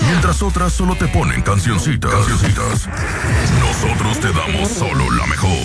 Mientras otras solo te ponen cancioncitas. Nosotros te damos solo la mejor.